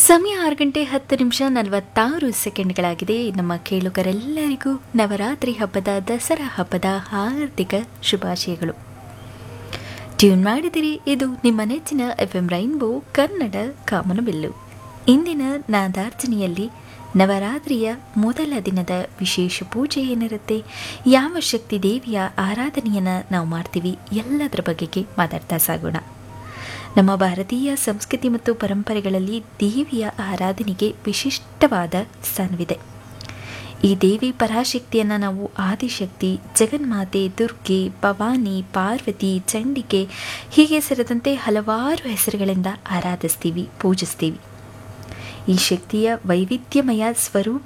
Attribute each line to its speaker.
Speaker 1: ಸಮಯ 6:10:46 ನಮ್ಮ ಕೇಳುಗರೆಲ್ಲರಿಗೂ ನವರಾತ್ರಿ ಹಬ್ಬದ ದಸರಾ ಹಬ್ಬದ ಹಾರ್ದಿಕ ಶುಭಾಶಯಗಳು. ಟ್ಯೂನ್ ಮಾಡಿದಿರಿ, ಇದು ನಿಮ್ಮ ನೆಚ್ಚಿನ FM ರೈನ್ಬೋ ಕನ್ನಡ ಕಾಮನಬಿಲ್ಲು. ಇಂದಿನ ನಾದಾರ್ಚನೆಯಲ್ಲಿ ನವರಾತ್ರಿಯ ಮೊದಲ ದಿನದ ವಿಶೇಷ ಪೂಜೆ ಏನಿರುತ್ತೆ, ಯಾವ ಶಕ್ತಿ ದೇವಿಯ ಆರಾಧನೆಯನ್ನು ನಾವು ಮಾಡ್ತೀವಿ, ಎಲ್ಲದರ ಬಗೆಗೆ ಮಾತಾಡ್ತಾ ಸಾಗೋಣ. ನಮ್ಮ ಭಾರತೀಯ ಸಂಸ್ಕೃತಿ ಮತ್ತು ಪರಂಪರೆಗಳಲ್ಲಿ ದೇವಿಯ ಆರಾಧನೆಗೆ ವಿಶಿಷ್ಟವಾದ ಸ್ಥಾನವಿದೆ. ಈ ದೇವಿ ಪರಾಶಕ್ತಿಯನ್ನು ನಾವು ಆದಿಶಕ್ತಿ, ಜಗನ್ಮಾತೆ, ದುರ್ಗೆ, ಭವಾನಿ, ಪಾರ್ವತಿ, ಚಂಡಿಕೆ ಹೀಗೆ ಸೇರಿದಂತೆ ಹಲವಾರು ಹೆಸರುಗಳಿಂದ ಆರಾಧಿಸ್ತೀವಿ, ಪೂಜಿಸ್ತೀವಿ. ಈ ಶಕ್ತಿಯ ವೈವಿಧ್ಯಮಯ ಸ್ವರೂಪ